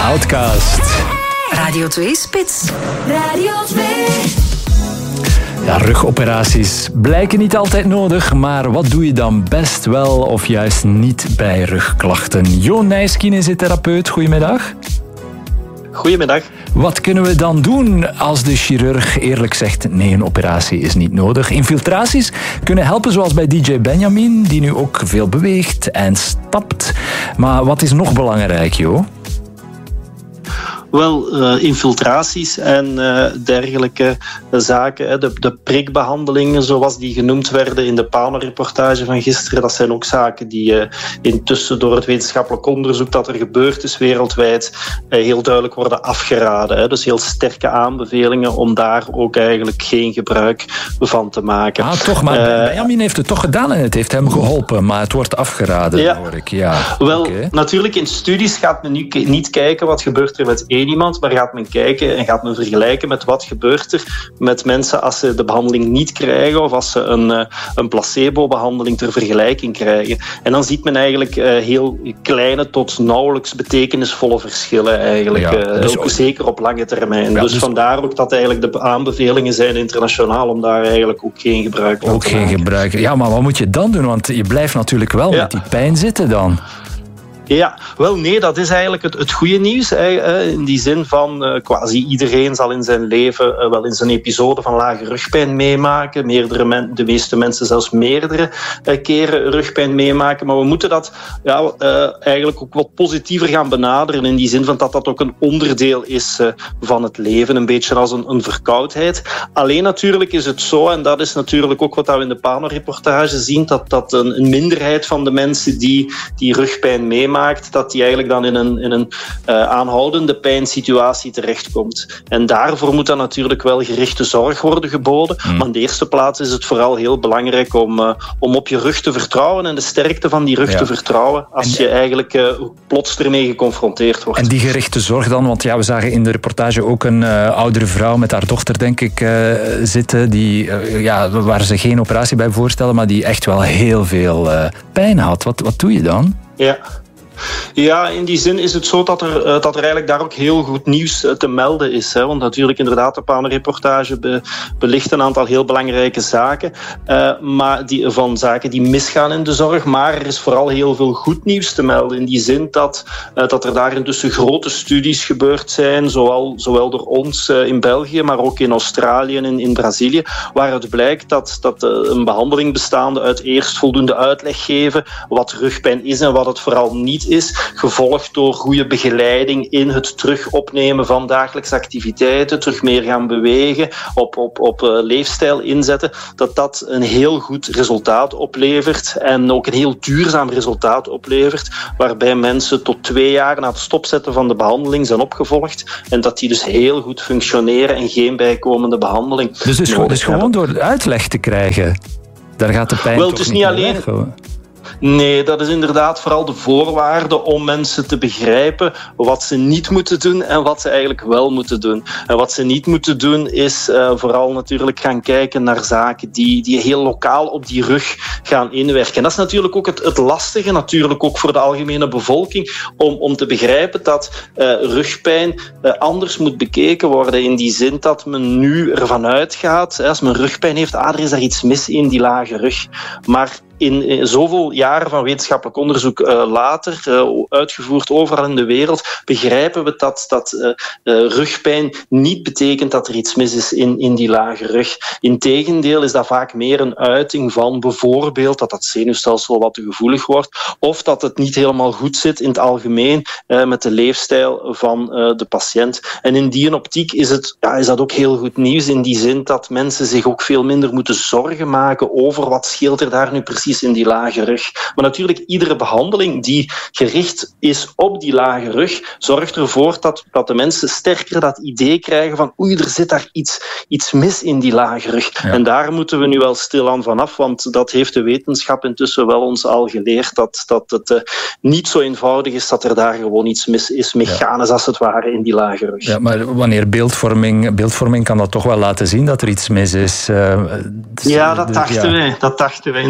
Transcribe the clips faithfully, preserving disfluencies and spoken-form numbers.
Outcast. Radio twee Spits. Radio twee. Ja, rugoperaties blijken niet altijd nodig, maar wat doe je dan best wel of juist niet bij rugklachten? Jo Nijs, kinesitherapeut, goedemiddag. Goedemiddag. Wat kunnen we dan doen als de chirurg eerlijk zegt nee, een operatie is niet nodig? Infiltraties kunnen helpen, zoals bij D J Benjamin, die nu ook veel beweegt en stapt. Maar wat is nog belangrijk, Jo? Wel, uh, infiltraties en uh, dergelijke zaken, de, de prikbehandelingen zoals die genoemd werden in de Pano-reportage van gisteren, dat zijn ook zaken die uh, intussen door het wetenschappelijk onderzoek dat er gebeurd is wereldwijd uh, heel duidelijk worden afgeraden. Hè. Dus heel sterke aanbevelingen om daar ook eigenlijk geen gebruik van te maken. Ah, toch, maar uh, Benjamin heeft het toch gedaan en het heeft hem geholpen, maar het wordt afgeraden, ja, hoor ik. Ja, wel, okay. Natuurlijk in studies gaat men nu niet kijken wat gebeurt er met één iemand, maar gaat men kijken en gaat men vergelijken met wat gebeurt er met mensen als ze de behandeling niet krijgen of als ze een, een placebo-behandeling ter vergelijking krijgen. En dan ziet men eigenlijk uh, heel kleine tot nauwelijks betekenisvolle verschillen eigenlijk, ja, dus, uh, ook zeker op lange termijn. Ja, dus, dus vandaar ook dat eigenlijk de aanbevelingen zijn internationaal om daar eigenlijk ook geen gebruik van ook te geen maken. Gebruik. Ja, maar wat moet je dan doen? Want je blijft natuurlijk wel ja. met die pijn zitten dan. Ja, wel nee, dat is eigenlijk het, het goede nieuws. Hè, in die zin van uh, quasi iedereen zal in zijn leven uh, wel eens een episode van lage rugpijn meemaken. Meerdere men, de meeste mensen zelfs meerdere uh, keren rugpijn meemaken. Maar we moeten dat ja, uh, eigenlijk ook wat positiever gaan benaderen. In die zin van dat dat ook een onderdeel is uh, van het leven. Een beetje als een, een verkoudheid. Alleen natuurlijk is het zo, en dat is natuurlijk ook wat we in de Pano-reportage zien, dat, dat een, een minderheid van de mensen die die rugpijn meemaken, maakt, dat die eigenlijk dan in een, in een uh, aanhoudende pijnsituatie terechtkomt. En daarvoor moet dan natuurlijk wel gerichte zorg worden geboden. Mm. Maar in de eerste plaats is het vooral heel belangrijk om, uh, om op je rug te vertrouwen en de sterkte van die rug ja. te vertrouwen als en, je eigenlijk uh, plots ermee geconfronteerd wordt. En die gerichte zorg dan, want ja, we zagen in de reportage ook een uh, oudere vrouw met haar dochter, denk ik, uh, zitten, die, uh, ja, waar ze geen operatie bij voorstellen, maar die echt wel heel veel uh, pijn had. Wat, wat doe je dan? Ja. Ja, in die zin is het zo dat er, dat er eigenlijk daar ook heel goed nieuws te melden is. Hè? Want natuurlijk, inderdaad, de Pano-reportage be, belicht een aantal heel belangrijke zaken. Uh, maar die, van zaken die misgaan in de zorg. Maar er is vooral heel veel goed nieuws te melden. In die zin dat, uh, dat er daar intussen grote studies gebeurd zijn. Zowel, zowel door ons uh, in België, maar ook in Australië en in, in Brazilië. Waar het blijkt dat, dat uh, een behandeling bestaande uit eerst voldoende uitleg geven wat rugpijn is en wat het vooral niet is, gevolgd door goede begeleiding in het terug opnemen van dagelijkse activiteiten, terug meer gaan bewegen, op, op, op uh, leefstijl inzetten, dat dat een heel goed resultaat oplevert en ook een heel duurzaam resultaat oplevert, waarbij mensen tot twee jaar na het stopzetten van de behandeling zijn opgevolgd en dat die dus heel goed functioneren en geen bijkomende behandeling. Dus, dus, dus gewoon door uitleg te krijgen, daar gaat de pijn Wel, toch het is niet niet alleen weg, Nee, dat is inderdaad vooral de voorwaarde om mensen te begrijpen wat ze niet moeten doen en wat ze eigenlijk wel moeten doen. En wat ze niet moeten doen is uh, vooral natuurlijk gaan kijken naar zaken die, die heel lokaal op die rug gaan inwerken. En dat is natuurlijk ook het, het lastige, natuurlijk ook voor de algemene bevolking, om, om te begrijpen dat uh, rugpijn uh, anders moet bekeken worden. In die zin dat men nu ervan uitgaat, als men rugpijn heeft, ah, er is daar iets mis in die lage rug. Maar In, in zoveel jaren van wetenschappelijk onderzoek uh, later, uh, uitgevoerd overal in de wereld, begrijpen we dat, dat uh, uh, rugpijn niet betekent dat er iets mis is in, in die lage rug. Integendeel is dat vaak meer een uiting van bijvoorbeeld dat dat zenuwstelsel wat te gevoelig wordt, of dat het niet helemaal goed zit in het algemeen uh, met de leefstijl van uh, de patiënt. En in die optiek is, het, ja, is dat ook heel goed nieuws, in die zin dat mensen zich ook veel minder moeten zorgen maken over wat scheelt er daar nu precies in die lage rug. Maar natuurlijk, iedere behandeling die gericht is op die lage rug, zorgt ervoor dat, dat de mensen sterker dat idee krijgen van oei, er zit daar iets, iets mis in die lage rug. Ja. En daar moeten we nu wel stilaan vanaf, want dat heeft de wetenschap intussen wel ons al geleerd, dat, dat het uh, niet zo eenvoudig is dat er daar gewoon iets mis is, mechanisch ja. als het ware, in die lage rug. Ja, maar wanneer beeldvorming, beeldvorming kan dat toch wel laten zien dat er iets mis is? Uh, dus, ja, dat dachten ja. wij. Dat dachten wij inderdaad.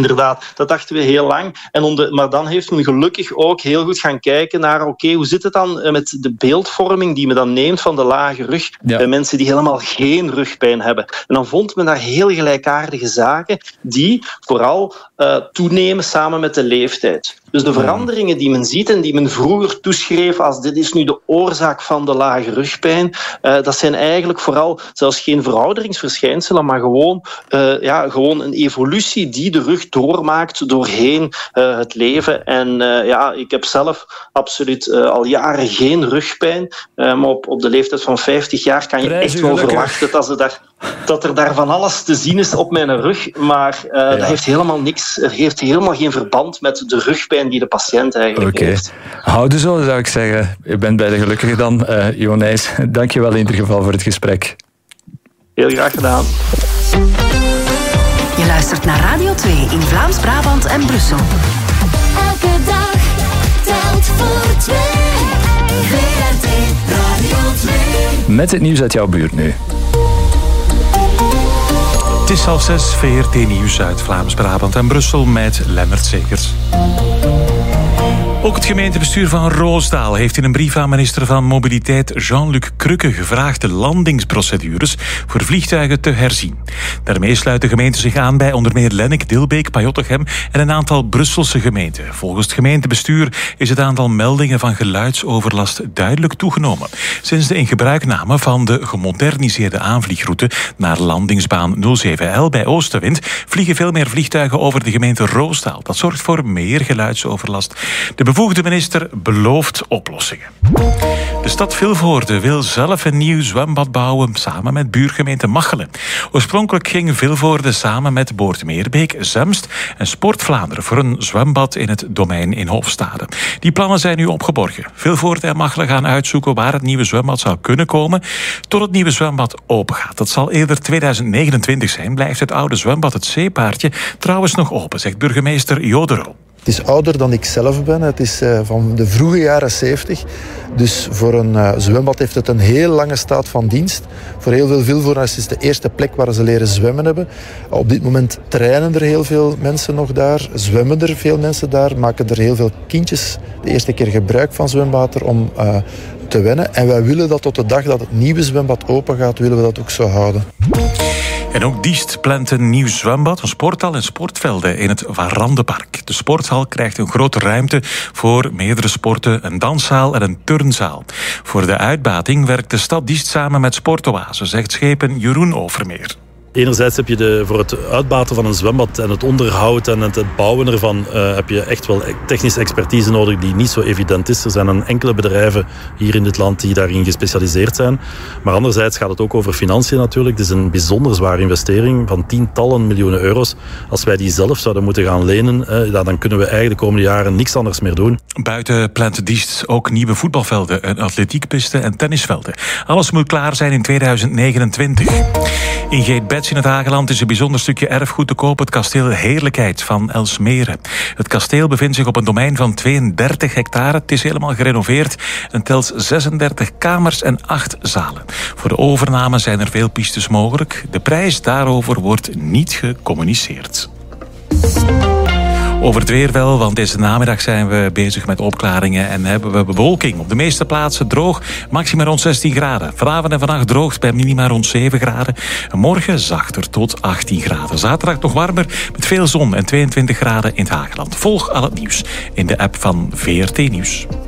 Dat dachten we heel lang. En onder, maar dan heeft men gelukkig ook heel goed gaan kijken naar oké, okay, hoe zit het dan met de beeldvorming die men dan neemt van de lage rug ja. bij mensen die helemaal geen rugpijn hebben. En dan vond men daar heel gelijkaardige zaken die vooral uh, toenemen samen met de leeftijd. Dus de veranderingen die men ziet en die men vroeger toeschreef als dit is nu de oorzaak van de lage rugpijn, uh, dat zijn eigenlijk vooral zelfs geen verouderingsverschijnselen, maar gewoon, uh, ja, gewoon een evolutie die de rug doormaakt doorheen uh, het leven. En uh, ja, ik heb zelf absoluut uh, al jaren geen rugpijn, uh, maar op, op de leeftijd van vijftig jaar kan je Prijs echt wel verwachten dat, ze daar, dat er daar van alles te zien is op mijn rug, maar uh, ja. dat heeft helemaal niks, er heeft helemaal geen verband met de rugpijn die de patiënt eigenlijk okay. heeft. Houden zo, zou ik zeggen. Je bent bij de gelukkige dan, uh, Jo Nijs. Dank je wel in ieder geval voor het gesprek. Heel graag gedaan. Je luistert naar Radio twee in Vlaams-Brabant en Brussel. Elke dag telt voor twee. V R T Radio twee. Met het nieuws uit jouw buurt nu. Het is half zes, V R T Nieuws uit Vlaams-Brabant en Brussel met Lennart Segers. Ook het gemeentebestuur van Roosdaal heeft in een brief aan minister van Mobiliteit Jean-Luc Krukke gevraagd de landingsprocedures voor vliegtuigen te herzien. Daarmee sluit de gemeente zich aan bij onder meer Lennik, Dilbeek, Pajottegem en een aantal Brusselse gemeenten. Volgens het gemeentebestuur is het aantal meldingen van geluidsoverlast duidelijk toegenomen sinds de ingebruikname van de gemoderniseerde aanvliegroute naar landingsbaan nul zeven L bij Oostenwind vliegen veel meer vliegtuigen over de gemeente Roosdaal. Dat zorgt voor meer geluidsoverlast. De bevoegde minister belooft oplossingen. De stad Vilvoorde wil zelf een nieuw zwembad bouwen samen met buurgemeente Machelen. Oorspronkelijk ging Vilvoorde samen met Boortmeerbeek, Zemst en Sport Vlaanderen voor een zwembad in het domein in Hofstade. Die plannen zijn nu opgeborgen. Vilvoorde en Machelen gaan uitzoeken waar het nieuwe zwembad zou kunnen komen tot het nieuwe zwembad open gaat. Dat zal eerder tweeduizend negenentwintig zijn. Blijft het oude zwembad, het Zeepaardje, trouwens nog open, zegt burgemeester Jodero. Het is ouder dan ik zelf ben. Het is uh, van de vroege jaren zeventig. Dus voor een uh, zwembad heeft het een heel lange staat van dienst. Voor heel veel Vilvoordenaars is het de eerste plek waar ze leren zwemmen hebben. Op dit moment trainen er heel veel mensen nog daar. Zwemmen er veel mensen daar. Maken er heel veel kindjes de eerste keer gebruik van zwemwater om uh, te wennen. En wij willen dat tot de dag dat het nieuwe zwembad open gaat, willen we dat ook zo houden. En ook Diest plant een nieuw zwembad, een sporthal en sportvelden in het Warandenpark. De sporthal krijgt een grote ruimte voor meerdere sporten, een danszaal en een turnzaal. Voor de uitbating werkt de stad Diest samen met Sportoase, zegt schepen Jeroen Overmeer. Enerzijds heb je de, voor het uitbaten van een zwembad en het onderhoud en het, het bouwen ervan uh, heb je echt wel technische expertise nodig die niet zo evident is. Er zijn een enkele bedrijven hier in dit land die daarin gespecialiseerd zijn. Maar anderzijds gaat het ook over financiën natuurlijk. Het is een bijzonder zware investering van tientallen miljoenen euro's. Als wij die zelf zouden moeten gaan lenen, uh, dan kunnen we eigenlijk de komende jaren niks anders meer doen. Buiten plant Diest ook nieuwe voetbalvelden, een atletiekpiste en tennisvelden. Alles moet klaar zijn in tweeduizend negenentwintig. In Geetbets in het Hageland is een bijzonder stukje erfgoed te koop, het kasteel Heerlijkheid van Elsmere. Het kasteel bevindt zich op een domein van tweeëndertig hectare. Het is helemaal gerenoveerd en telt zesendertig kamers en acht zalen. Voor de overname zijn er veel pistes mogelijk. De prijs daarover wordt niet gecommuniceerd. Over het weer wel, want deze namiddag zijn we bezig met opklaringen en hebben we bewolking. Op de meeste plaatsen droog, maxima rond zestien graden. Vanavond en vannacht droogt bij minima rond zeven graden. En morgen zachter tot achttien graden. Zaterdag nog warmer met veel zon en tweeëntwintig graden in het Hageland. Volg al het nieuws in de app van V R T Nieuws.